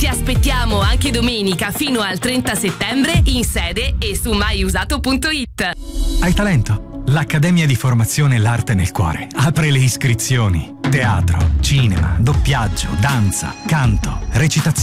Ti aspettiamo anche domenica fino al 30 settembre in sede e su maiusato.it. Hai talento? L'Accademia di Formazione L'Arte nel Cuore apre le iscrizioni. Teatro, cinema, doppiaggio, danza, canto, recitazione.